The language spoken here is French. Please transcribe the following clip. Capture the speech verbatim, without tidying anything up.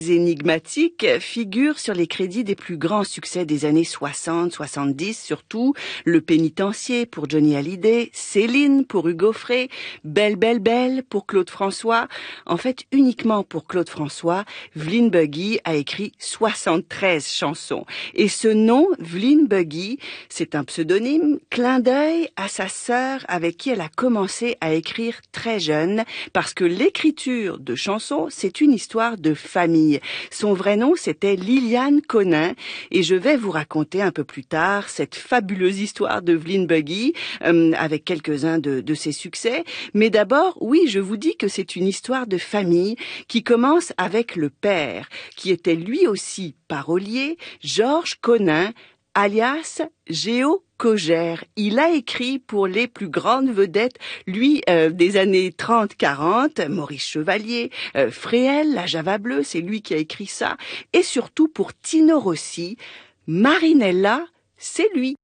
Énigmatique figure sur les crédits des plus grands succès des années soixante soixante-dix, surtout Le Pénitencier pour Johnny Hallyday, Céline pour Hugo Frey, Belle Belle Belle pour Claude François. En fait, uniquement pour Claude François, Vlyn Buggy a écrit soixante-treize chansons. Et ce nom, Vlyn Buggy, c'est un pseudonyme, clin d'œil à sa sœur avec qui elle a commencé à écrire très jeune, parce que l'écriture de chansons, c'est une histoire de famille. Son vrai nom, c'était Liliane Conin, et je vais vous raconter un peu plus tard cette fabuleuse histoire de Vlyn Buggy, euh, avec quelques-uns de, de ses succès. Mais d'abord, oui, je vous dis que c'est une histoire de famille qui commence avec le père, qui était lui aussi parolier, Georges Conin, alias Géo Cogère. Il a écrit pour les plus grandes vedettes, lui, euh, des années trente quarante, Maurice Chevalier, euh, Fréhel, La Java Bleue, c'est lui qui a écrit ça, et surtout pour Tino Rossi, Marinella, c'est lui.